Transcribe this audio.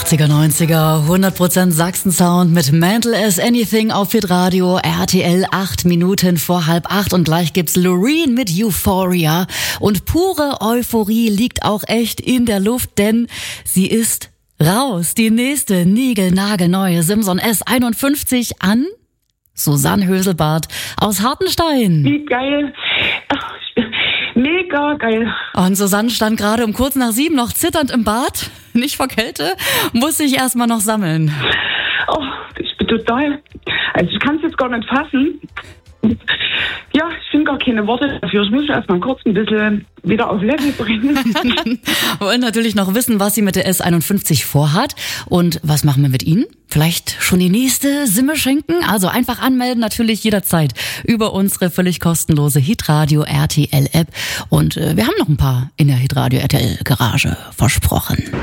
80er, 90er, 100% Sachsen-Sound mit Mental as Anything auf Hitradio, RTL 8 Minuten vor 7:30 und gleich gibt's Loreen mit Euphoria. Und pure Euphorie liegt auch echt in der Luft, denn sie ist raus. Die nächste niegelnagelneue Simson S51 an Susanne Höselbart aus Hartenstein. Wie geil. Mega geil. Und Susanne stand gerade um kurz nach 7 noch zitternd im Bad, nicht vor Kälte, musste sich erstmal noch sammeln. Oh, ich bin total, also ich kann es jetzt gar nicht fassen. Ja, ich finde gar keine Worte dafür. Ich muss erstmal kurz ein bisschen wieder auf Level bringen. Wir wollen natürlich noch wissen, was sie mit der S51 vorhat und was machen wir mit Ihnen? Vielleicht schon die nächste Simme schenken? Also einfach anmelden, natürlich jederzeit über unsere völlig kostenlose Hitradio RTL App. Und wir haben noch ein paar in der Hitradio RTL Garage versprochen.